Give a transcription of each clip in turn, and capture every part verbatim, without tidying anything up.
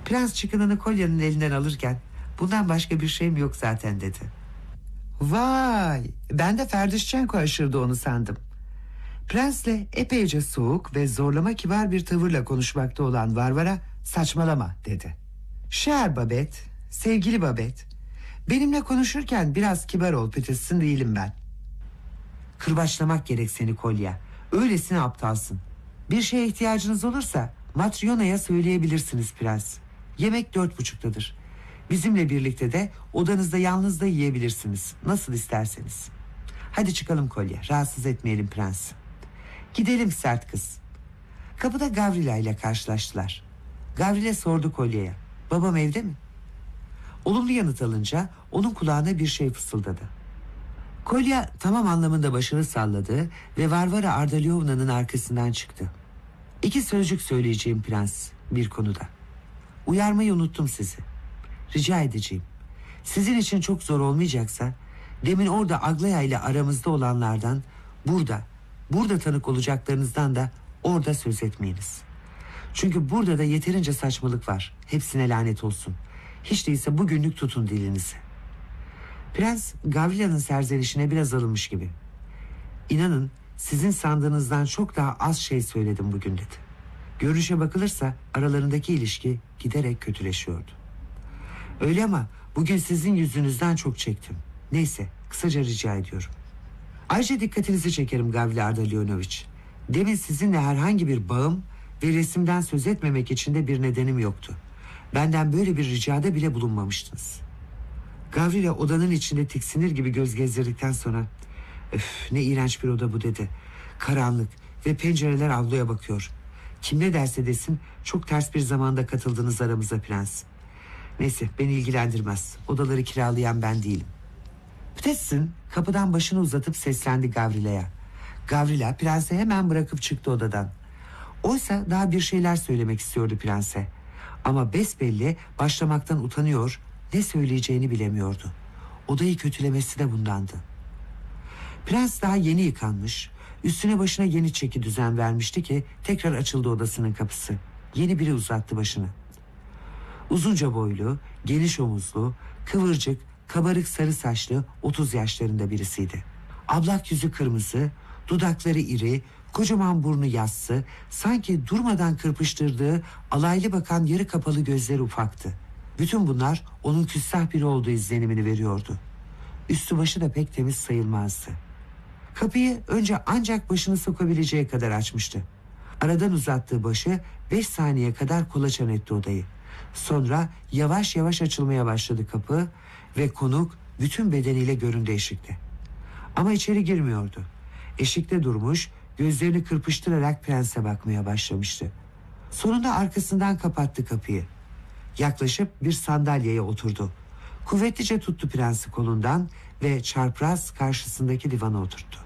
Prens çıkınını kolyenin elinden alırken bundan başka bir şeyim yok zaten dedi. Vay, ben de Ferdişçenko aşırdı onu sandım. Prensle epeyce soğuk ve zorlama kibar bir tavırla konuşmakta olan Varvara saçmalama dedi. Cher Babet, sevgili Babet, benimle konuşurken biraz kibar ol, Peterson değilim ben. Kırbaçlamak gerek seni Kolya, öylesine aptalsın. Bir şeye ihtiyacınız olursa Matryona'ya söyleyebilirsiniz prens. Yemek dört buçuktadır. Bizimle birlikte de odanızda yalnız da yiyebilirsiniz. Nasıl isterseniz. Hadi çıkalım Kolya, rahatsız etmeyelim prens. Gidelim sert kız. Kapıda Gavrila ile karşılaştılar. Gavrila sordu Kolya'ya, babam evde mi? Olumlu yanıt alınca onun kulağına bir şey fısıldadı. Kolya tamam anlamında başını salladı ve Varvara Ardalyovna'nın arkasından çıktı. İki sözcük söyleyeceğim prens bir konuda. Uyarmayı unuttum sizi. Rica edeceğim. Sizin için çok zor olmayacaksa demin orada Aglaya ile aramızda olanlardan burada, burada tanık olacaklarınızdan da orada söz etmeyiniz. Çünkü burada da yeterince saçmalık var. Hepsine lanet olsun. Hiç değilse bugünlük tutun dilinizi. Prens Gavrila'nın serzenişine biraz alınmış gibi. İnanın sizin sandığınızdan çok daha az şey söyledim bugün dedi. Görünüşe bakılırsa aralarındaki ilişki giderek kötüleşiyordu. Öyle ama bugün sizin yüzünüzden çok çektim. Neyse kısaca rica ediyorum. Ayrıca dikkatinizi çekerim Gavrila Ardalyonovich. Demin sizinle herhangi bir bağım ve resimden söz etmemek için de bir nedenim yoktu. Benden böyle bir ricada bile bulunmamıştınız. Gavrila odanın içinde tiksinir gibi göz gezdirdikten sonra öf ne iğrenç bir oda bu dedi. Karanlık ve pencereler avluya bakıyor. Kim ne derse desin çok ters bir zamanda katıldınız aramıza prens. Neyse beni ilgilendirmez. Odaları kiralayan ben değilim. Peterson kapıdan başını uzatıp seslendi Gavrila'ya. Gavrila prense hemen bırakıp çıktı odadan. Oysa daha bir şeyler söylemek istiyordu prense. Ama besbelli başlamaktan utanıyor, ne söyleyeceğini bilemiyordu. Odayı kötülemesi de bundandı. Prens daha yeni yıkanmış, üstüne başına yeni çeki düzen vermişti ki tekrar açıldı odasının kapısı. Yeni biri uzattı başını. Uzunca boylu, geniş omuzlu, kıvırcık, kabarık sarı saçlı otuz yaşlarında birisiydi. Ablak yüzü kırmızı, dudakları iri, kocaman burnu yassı, sanki durmadan kırpıştırdığı alaylı bakan yarı kapalı gözleri ufaktı. Bütün bunlar onun küstah biri olduğu izlenimini veriyordu. Üstü başı da pek temiz sayılmazdı. Kapıyı önce ancak başını sokabileceği kadar açmıştı. Aradan uzattığı başı beş saniye kadar kolaçan etti odayı. Sonra yavaş yavaş açılmaya başladı kapı ve konuk bütün bedeniyle göründü eşikte. Ama içeri girmiyordu. Eşikte durmuş, gözlerini kırpıştırarak prense bakmaya başlamıştı. Sonunda arkasından kapattı kapıyı. Yaklaşıp bir sandalyeye oturdu. Kuvvetlice tuttu prensi kolundan ve çarpraz karşısındaki divana oturttu.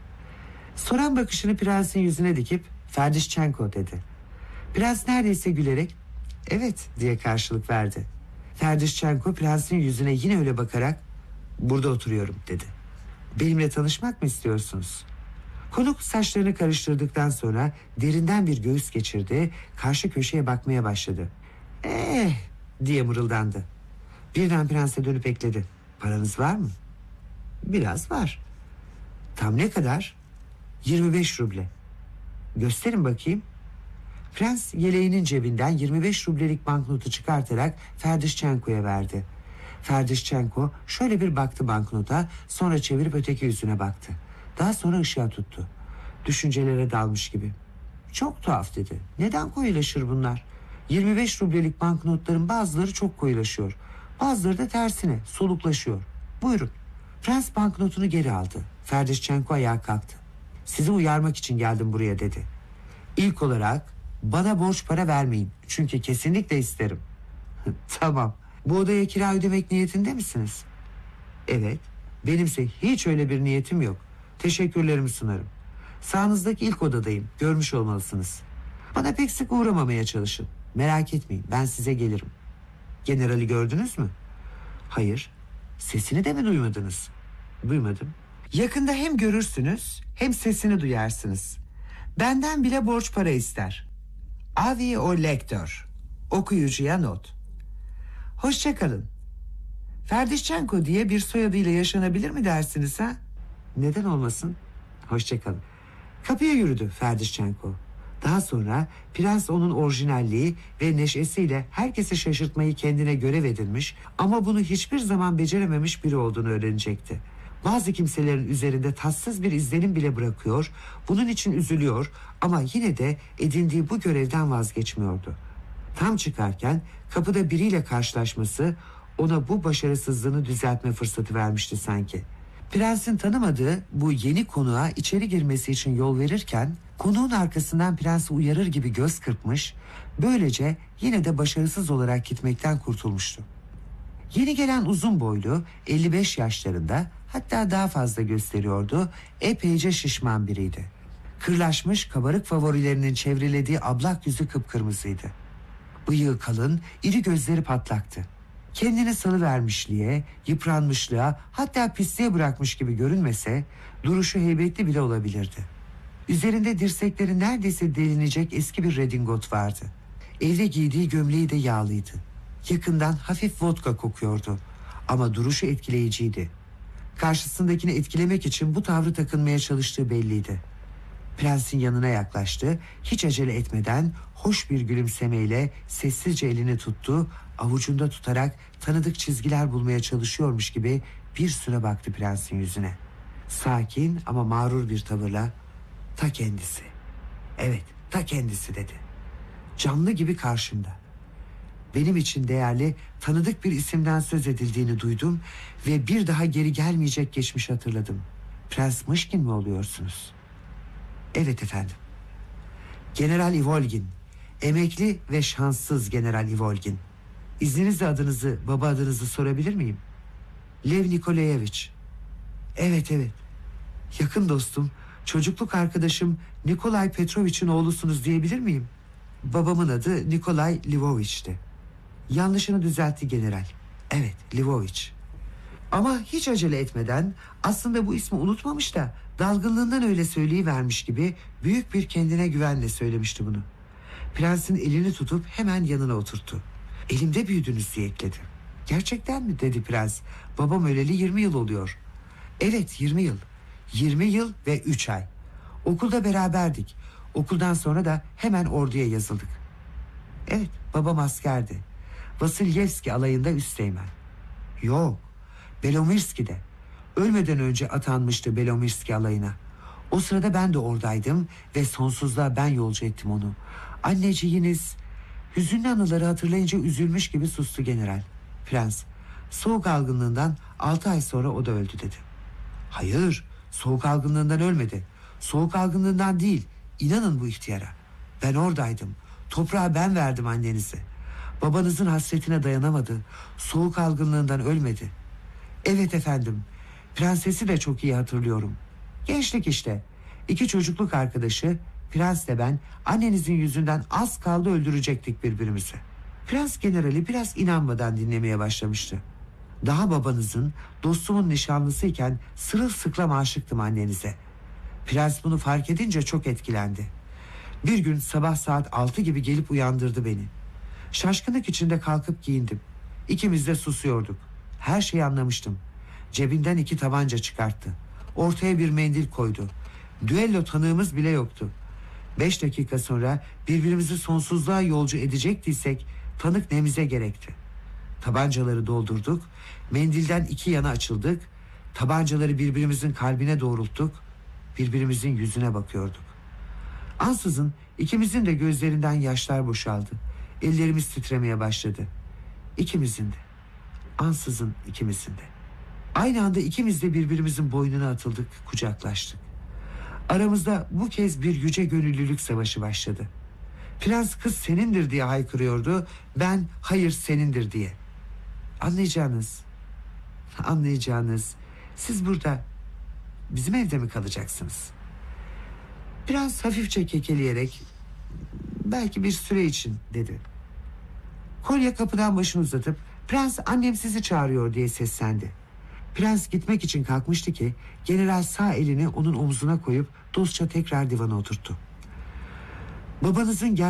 Soran bakışını prensin yüzüne dikip Ferdişçenko dedi. Prens neredeyse gülerek evet diye karşılık verdi. Ferdişçenko prensin yüzüne yine öyle bakarak burada oturuyorum dedi. Benimle tanışmak mı istiyorsunuz? Konuk saçlarını karıştırdıktan sonra derinden bir göğüs geçirdi, karşı köşeye bakmaya başladı. Eh diye mırıldandı. Birden prense dönüp ekledi. Paranız var mı? Biraz var. Tam ne kadar? yirmi beş ruble. Gösterin bakayım. Prens yeleğinin cebinden yirmi beş rublelik banknotu çıkartarak Ferdişçenko'ya verdi. Ferdişçenko şöyle bir baktı banknota, sonra çevirip öteki yüzüne baktı. Daha sonra ışığa tuttu. Düşüncelere dalmış gibi. Çok tuhaf dedi. Neden koyulaşır bunlar? yirmi beş rublelik banknotların bazıları çok koyulaşıyor. Bazıları da tersine soluklaşıyor. Buyurun. Prens banknotunu geri aldı. Ferdişçenko ayağa kalktı. Sizi uyarmak için geldim buraya dedi. İlk olarak bana borç para vermeyin. Çünkü kesinlikle isterim. Tamam. Bu odaya kira ödemek niyetinde misiniz? Evet. Benimse hiç öyle bir niyetim yok. Teşekkürlerimi sunarım. Sağınızdaki ilk odadayım. Görmüş olmalısınız. Bana pek sık uğramamaya çalışın. Merak etmeyin, ben size gelirim. Generali gördünüz mü? Hayır. Sesini de mi duymadınız? Duymadım. Yakında hem görürsünüz hem sesini duyarsınız. Benden bile borç para ister. Avi o lektör. Okuyucuya not. Hoşça kalın. Ferdişçenko diye bir soyadıyla yaşanabilir mi dersiniz ha? Neden olmasın? Hoşça kalın. Kapıya yürüdü Ferdişçenko. Daha sonra prens onun orijinalliği ve neşesiyle herkesi şaşırtmayı kendine görev edinmiş ama bunu hiçbir zaman becerememiş biri olduğunu öğrenecekti. Bazı kimselerin üzerinde tatsız bir izlenim bile bırakıyor, bunun için üzülüyor ama yine de edindiği bu görevden vazgeçmiyordu. Tam çıkarken kapıda biriyle karşılaşması ona bu başarısızlığını düzeltme fırsatı vermişti sanki. Prensin tanımadığı bu yeni konuğa içeri girmesi için yol verirken konuğun arkasından prensi uyarır gibi göz kırpmış, böylece yine de başarısız olarak gitmekten kurtulmuştu. Yeni gelen uzun boylu, elli beş yaşlarında, hatta daha fazla gösteriyordu, epeyce şişman biriydi. Kırlaşmış kabarık favorilerinin çevrelediği ablak yüzü kıpkırmızıydı. Bıyığı kalın, iri gözleri patlaktı. Kendini salıvermişliğe, yıpranmışlığa, hatta pisliğe bırakmış gibi görünmese, duruşu heybetli bile olabilirdi. Üzerinde dirsekleri neredeyse delinecek eski bir redingot vardı. Evde giydiği gömleği de yağlıydı. Yakından hafif vodka kokuyordu. Ama duruşu etkileyiciydi. Karşısındakini etkilemek için bu tavrı takınmaya çalıştığı belliydi. Prensin yanına yaklaştı, hiç acele etmeden hoş bir gülümsemeyle sessizce elini tuttu, avucunda tutarak tanıdık çizgiler bulmaya çalışıyormuş gibi bir süre baktı prensin yüzüne. Sakin ama mağrur bir tavırla, "Ta kendisi. Evet, ta kendisi," dedi. "Canlı gibi karşımda. Benim için değerli, tanıdık bir isimden söz edildiğini duydum ve bir daha geri gelmeyecek geçmiş hatırladım. Prens Mışkin mi oluyorsunuz?" "Evet efendim." "General Ivolgin. Emekli ve şanssız General Ivolgin. İzninizle adınızı, baba adınızı sorabilir miyim?" "Lev Nikolayevich." "Evet evet. Yakın dostum, çocukluk arkadaşım Nikolay Petrovich'in oğlusunuz diyebilir miyim?" "Babamın adı Nikolay Lvovich'ti." "Yanlışını düzeltti general. Evet, Lvovich." Ama hiç acele etmeden, aslında bu ismi unutmamış da dalgınlığından öyle söyleyivermiş gibi büyük bir kendine güvenle söylemişti bunu. Prensin elini tutup hemen yanına oturttu. "Elimde büyüdünüz," diye ekledi. "Gerçekten mi?" dedi prens. "Babam öleli yirmi yıl oluyor." "Evet, yirmi yıl. Yirmi yıl ve üç ay. Okulda beraberdik. Okuldan sonra da hemen orduya yazıldık." "Evet, babam askerdi. Vasilyevski alayında üsteğmen." "Yok, Belomirski'de. Ölmeden önce atanmıştı Belomirski alayına. O sırada ben de oradaydım ve sonsuzluğa ben yolcu ettim onu. Anneciğiniz..." Hüzünlü anıları hatırlayınca üzülmüş gibi sustu general. Prens, "Soğuk algınlığından altı ay sonra o da öldü," dedi. "Hayır, soğuk algınlığından ölmedi. Soğuk algınlığından değil, inanın bu ihtiyara. Ben oradaydım. Toprağa ben verdim annenizi. Babanızın hasretine dayanamadı. Soğuk algınlığından ölmedi." "Evet efendim. Prensesi de çok iyi hatırlıyorum. Gençlik işte. İki çocukluk arkadaşı, prensle ben annenizin yüzünden az kaldı öldürecektik birbirimizi." Prens generali biraz inanmadan dinlemeye başlamıştı. "Daha babanızın, dostumun nişanlısıyken sırılsıklam aşıktım annenize." Prens bunu fark edince çok etkilendi. Bir gün sabah saat altı gibi gelip uyandırdı beni. Şaşkınlık içinde kalkıp giyindim. İkimiz de susuyorduk. Her şeyi anlamıştım. Cebinden iki tabanca çıkarttı. Ortaya bir mendil koydu. Düello tanığımız bile yoktu. Beş dakika sonra birbirimizi sonsuzluğa yolcu edecektiysek tanık nemize gerekti. Tabancaları doldurduk. Mendilden iki yana açıldık. Tabancaları birbirimizin kalbine doğrulttuk. Birbirimizin yüzüne bakıyorduk. Ansızın ikimizin de gözlerinden yaşlar boşaldı. Ellerimiz titremeye başladı. İkimizin de. Ansızın ikimizin de. Aynı anda ikimiz de birbirimizin boynuna atıldık, kucaklaştık. Aramızda bu kez bir yüce gönüllülük savaşı başladı. Prens "Kız senindir," diye haykırıyordu. Ben "Hayır, senindir," diye. Anlayacağınız, anlayacağınız, siz burada bizim evde mi kalacaksınız? Prens hafifçe kekeleyerek, "Belki bir süre için," dedi. Kolye kapıdan başını uzatıp, "Prens, annem sizi çağırıyor," diye seslendi. Prens gitmek için kalkmıştı ki general sağ elini onun omzuna koyup dostça tekrar divana oturttu. "Babanızın gel